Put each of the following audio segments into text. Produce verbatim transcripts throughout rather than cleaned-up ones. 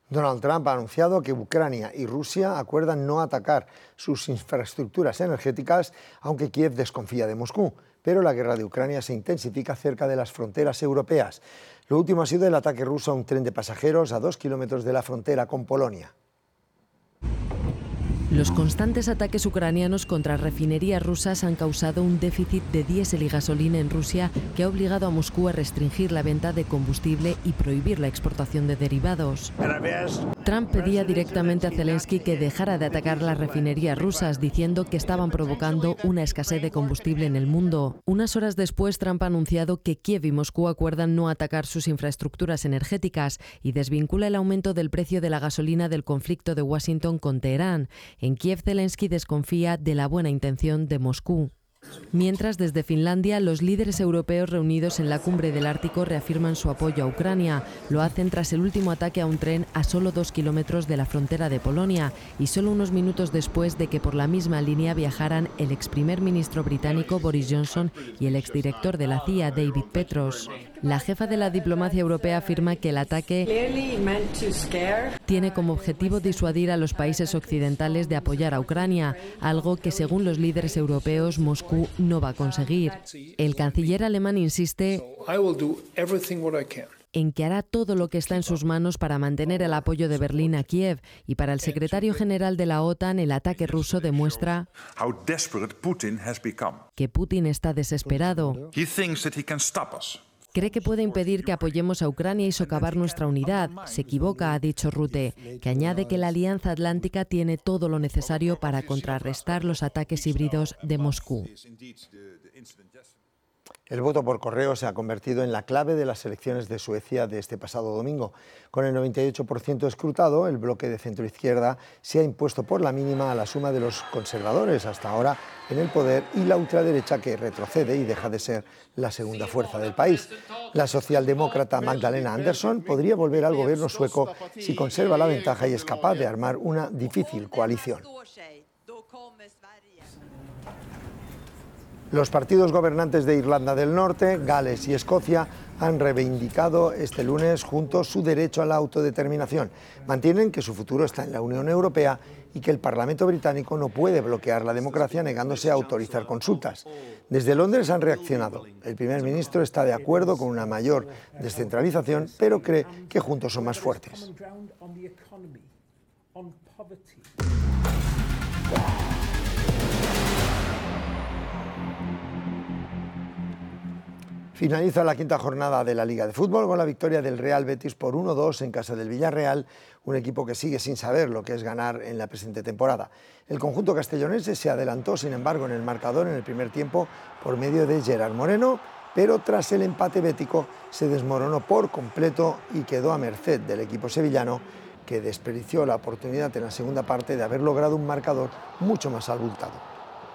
Donald Trump ha anunciado que Ucrania y Rusia acuerdan no atacar sus infraestructuras energéticas, aunque Kiev desconfía de Moscú. Pero la guerra de Ucrania se intensifica cerca de las fronteras europeas. Lo último ha sido el ataque ruso a un tren de pasajeros a dos kilómetros de la frontera con Polonia. Los constantes ataques ucranianos contra refinerías rusas han causado un déficit de diésel y gasolina en Rusia que ha obligado a Moscú a restringir la venta de combustible y prohibir la exportación de derivados. Trump pedía directamente a Zelensky que dejara de atacar las refinerías rusas, diciendo que estaban provocando una escasez de combustible en el mundo. Unas horas después, Trump ha anunciado que Kiev y Moscú acuerdan no atacar sus infraestructuras energéticas y desvincula el aumento del precio de la gasolina del conflicto de Washington con Teherán. En Kiev, Zelensky desconfía de la buena intención de Moscú. Mientras, desde Finlandia, los líderes europeos reunidos en la cumbre del Ártico reafirman su apoyo a Ucrania. Lo hacen tras el último ataque a un tren a solo dos kilómetros de la frontera de Polonia y solo unos minutos después de que por la misma línea viajaran el ex primer ministro británico Boris Johnson y el exdirector de la C I A, David Petros. La jefa de la diplomacia europea afirma que el ataque tiene como objetivo disuadir a los países occidentales de apoyar a Ucrania, algo que, según los líderes europeos, Moscú no va a conseguir. El canciller alemán insiste en que hará todo lo que está en sus manos para mantener el apoyo de Berlín a Kiev, y para el secretario general de la OTAN el ataque ruso demuestra que Putin está desesperado. Cree que puede impedir que apoyemos a Ucrania y socavar nuestra unidad. Se equivoca, ha dicho Rutte, que añade que la Alianza Atlántica tiene todo lo necesario para contrarrestar los ataques híbridos de Moscú. El voto por correo se ha convertido en la clave de las elecciones de Suecia de este pasado domingo. Con el noventa y ocho por ciento escrutado, el bloque de centroizquierda se ha impuesto por la mínima a la suma de los conservadores, hasta ahora en el poder, y la ultraderecha, que retrocede y deja de ser la segunda fuerza del país. La socialdemócrata Magdalena Andersson podría volver al gobierno sueco si conserva la ventaja y es capaz de armar una difícil coalición. Los partidos gobernantes de Irlanda del Norte, Gales y Escocia han reivindicado este lunes juntos su derecho a la autodeterminación. Mantienen que su futuro está en la Unión Europea y que el Parlamento británico no puede bloquear la democracia negándose a autorizar consultas. Desde Londres han reaccionado. El primer ministro está de acuerdo con una mayor descentralización, pero cree que juntos son más fuertes. Finaliza la quinta jornada de la Liga de Fútbol con la victoria del Real Betis por uno dos en casa del Villarreal, un equipo que sigue sin saber lo que es ganar en la presente temporada. El conjunto castellonense se adelantó, sin embargo, en el marcador en el primer tiempo por medio de Gerard Moreno, pero tras el empate bético se desmoronó por completo y quedó a merced del equipo sevillano, que desperdició la oportunidad en la segunda parte de haber logrado un marcador mucho más abultado.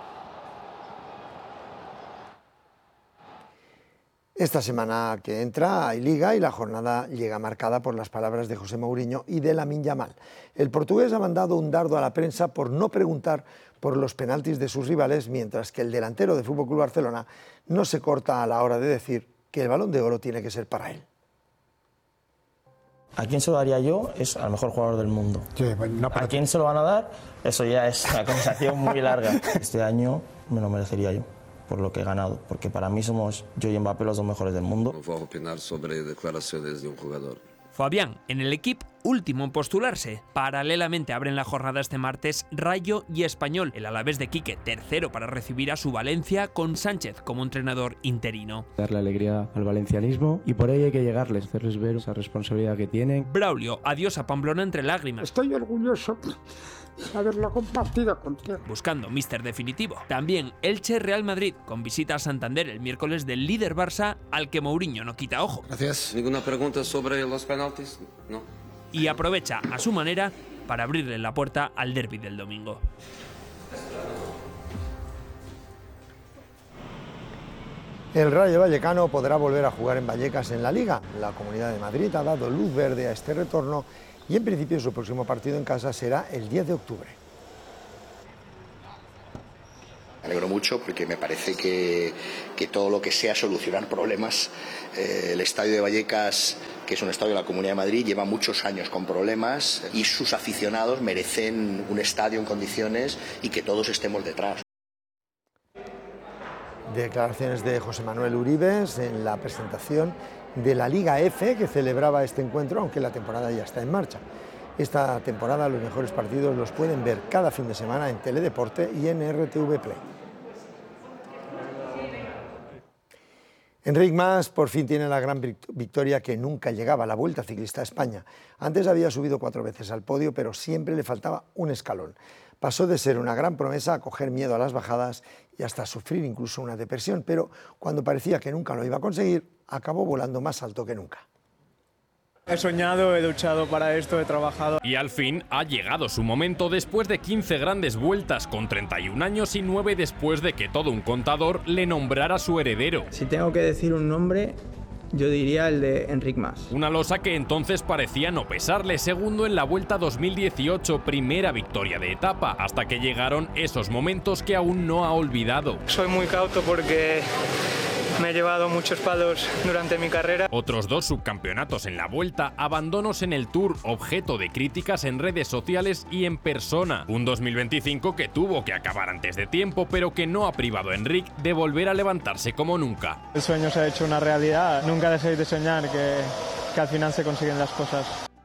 Esta semana que entra hay Liga y la jornada llega marcada por las palabras de José Mourinho y de Lamine Yamal. El portugués ha mandado un dardo a la prensa por no preguntar por los penaltis de sus rivales, mientras que el delantero de F C Barcelona no se corta a la hora de decir que el Balón de Oro tiene que ser para él. ¿A quién se lo daría yo? Es al mejor jugador del mundo. Sí, pues no, ¿A quién se lo van a dar? Eso ya es una conversación muy larga. Este año me lo merecería yo, por lo que he ganado, porque para mí somos yo y Mbappé los dos mejores del mundo. No voy a opinar sobre declaraciones de un jugador. Fabián, en el equipo último en postularse. Paralelamente abren la jornada este martes Rayo y Español. El Alavés de Quique, tercero para recibir a su Valencia, con Sánchez como entrenador interino. Darle alegría al valencianismo y por ello hay que llegarles, hacerles ver esa responsabilidad que tienen. Braulio, adiós a Pamplona entre lágrimas. Estoy orgulloso de haberla compartido contigo. Buscando míster definitivo. También Elche Real Madrid, con visita a Santander el miércoles del líder Barça, al que Mourinho no quita ojo. Gracias. ¿Ninguna pregunta sobre los penaltis? No. Y aprovecha a su manera para abrirle la puerta al derbi del domingo. El Rayo Vallecano podrá volver a jugar en Vallecas en la Liga. La Comunidad de Madrid ha dado luz verde a este retorno y en principio su próximo partido en casa será el diez de octubre. Me alegro mucho porque me parece que, que todo lo que sea solucionar problemas, eh, el estadio de Vallecas, que es un estadio de la Comunidad de Madrid, lleva muchos años con problemas y sus aficionados merecen un estadio en condiciones y que todos estemos detrás. Declaraciones de José Manuel Uribes en la presentación de la Liga F que celebraba este encuentro, aunque la temporada ya está en marcha. Esta temporada los mejores partidos los pueden ver cada fin de semana en Teledeporte y en R T V Play. Enric Mas por fin tiene la gran victoria que nunca llegaba, la Vuelta Ciclista a España. Antes había subido cuatro veces al podio, pero siempre le faltaba un escalón. Pasó de ser una gran promesa a coger miedo a las bajadas y hasta sufrir incluso una depresión, pero cuando parecía que nunca lo iba a conseguir, acabó volando más alto que nunca. He soñado, he luchado para esto, he trabajado. Y al fin ha llegado su momento después de quince grandes vueltas con treinta y un años y nueve después de que todo un contador le nombrara su heredero. Si tengo que decir un nombre, yo diría el de Enric Mas. Una losa que entonces parecía no pesarle, segundo en la Vuelta dos mil dieciocho, primera victoria de etapa, hasta que llegaron esos momentos que aún no ha olvidado. Soy muy cauto porque me he llevado muchos palos durante mi carrera. Otros dos subcampeonatos en la Vuelta, abandonos en el Tour, objeto de críticas en redes sociales y en persona. Un dos mil veinticinco que tuvo que acabar antes de tiempo, pero que no ha privado a Enric de volver a levantarse como nunca. El sueño se ha hecho una realidad. Nunca dejéis de soñar, que, que al final se consiguen las cosas.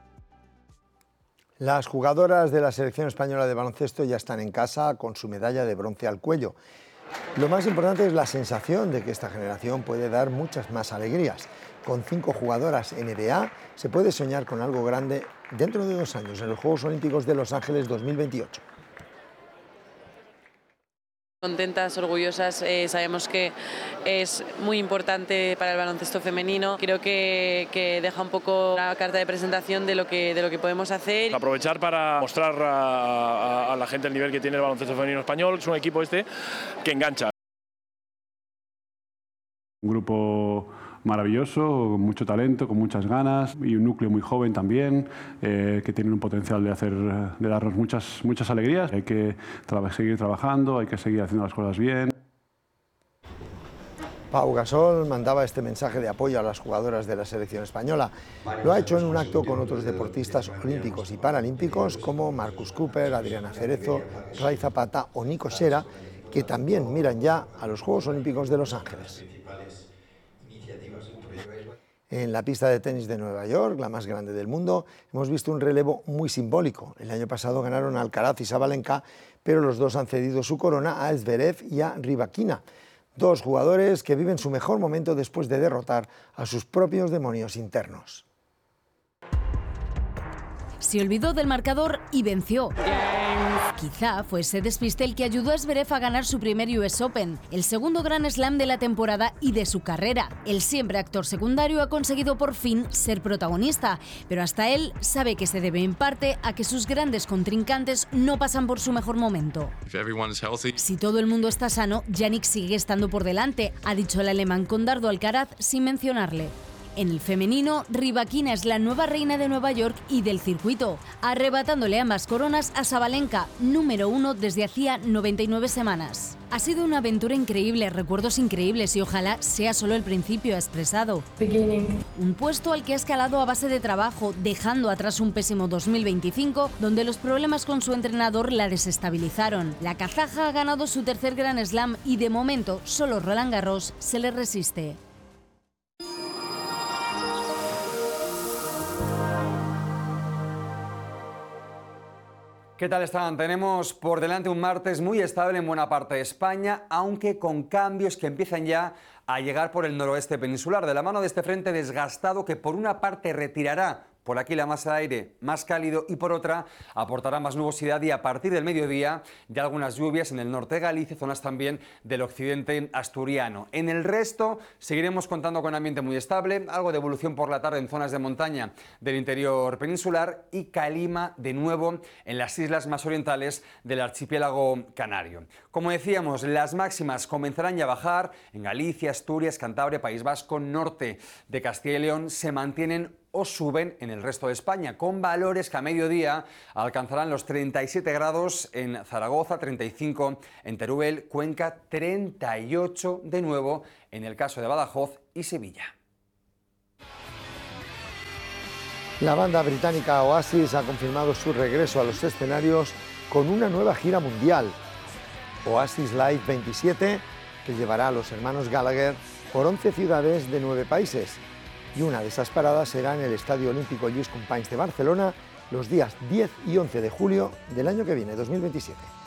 Las jugadoras de la selección española de baloncesto ya están en casa con su medalla de bronce al cuello. Lo más importante es la sensación de que esta generación puede dar muchas más alegrías. Con cinco jugadoras N B A se puede soñar con algo grande dentro de dos años en los Juegos Olímpicos de Los Ángeles dos mil veintiocho. Contentas, orgullosas, eh, sabemos que es muy importante para el baloncesto femenino. Creo que, que deja un poco la carta de presentación de lo que, de lo que podemos hacer. Aprovechar para mostrar a, a, a la gente el nivel que tiene el baloncesto femenino español. Es un equipo este que engancha. Un grupo maravilloso, con mucho talento, con muchas ganas y un núcleo muy joven también, eh, que tienen un potencial de, hacer, de darnos muchas, muchas alegrías. Hay que tra- seguir trabajando, hay que seguir haciendo las cosas bien. Pau Gasol mandaba este mensaje de apoyo a las jugadoras de la selección española. Lo ha hecho en un acto con otros deportistas olímpicos y paralímpicos como Marcus Cooper, Adriana Cerezo, Ray Zapata o Nico Sera, que también miran ya a los Juegos Olímpicos de Los Ángeles. En la pista de tenis de Nueva York, la más grande del mundo, hemos visto un relevo muy simbólico. El año pasado ganaron Alcaraz y Sabalenka, pero los dos han cedido su corona a Zverev y a Rybakina. Dos jugadores que viven su mejor momento después de derrotar a sus propios demonios internos. Se olvidó del marcador y venció. Quizá fue ese despiste el que ayudó a Zverev a ganar su primer U S Open, el segundo Grand Slam de la temporada y de su carrera. El siempre actor secundario ha conseguido por fin ser protagonista, pero hasta él sabe que se debe en parte a que sus grandes contrincantes no pasan por su mejor momento. Si todo el mundo está sano, Jannik sigue estando por delante, ha dicho el alemán con Dardo Alcaraz sin mencionarle. En el femenino, Rybakina es la nueva reina de Nueva York y del circuito, arrebatándole ambas coronas a Sabalenka, número uno desde hacía noventa y nueve semanas. Ha sido una aventura increíble, recuerdos increíbles y ojalá sea solo el principio, ha expresado. Beginning. Un puesto al que ha escalado a base de trabajo, dejando atrás un pésimo dos mil veinticinco, donde los problemas con su entrenador la desestabilizaron. La kazaja ha ganado su tercer Grand Slam y de momento solo Roland Garros se le resiste. ¿Qué tal están? Tenemos por delante un martes muy estable en buena parte de España, aunque con cambios que empiezan ya a llegar por el noroeste peninsular, de la mano de este frente desgastado que por una parte retirará por aquí la masa de aire más cálido y por otra aportará más nubosidad y a partir del mediodía ya algunas lluvias en el norte de Galicia, zonas también del occidente asturiano. En el resto seguiremos contando con ambiente muy estable, algo de evolución por la tarde en zonas de montaña del interior peninsular y calima de nuevo en las islas más orientales del archipiélago canario. Como decíamos, las máximas comenzarán ya a bajar en Galicia, Asturias, Cantabria, País Vasco, norte de Castilla y León se mantienen o suben en el resto de España, con valores que a mediodía alcanzarán los treinta y siete grados en Zaragoza, treinta y cinco en Teruel, Cuenca, treinta y ocho de nuevo en el caso de Badajoz y Sevilla. La banda británica Oasis ha confirmado su regreso a los escenarios con una nueva gira mundial, Oasis Live veintisiete, que llevará a los hermanos Gallagher por once ciudades de nueve países. Y una de esas paradas será en el Estadio Olímpico Lluís Companys de Barcelona los días diez y once de julio del año que viene, dos mil veintisiete.